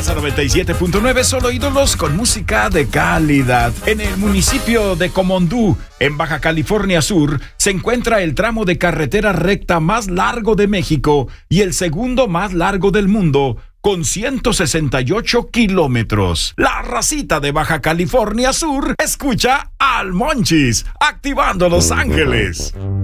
Casa 97.9, solo ídolos con música de calidad. En el municipio de Comondú, en Baja California Sur, se encuentra el tramo de carretera recta más largo de México y el segundo más largo del mundo, con 168 kilómetros. La racita de Baja California Sur escucha al Monchis, activando Los Ángeles.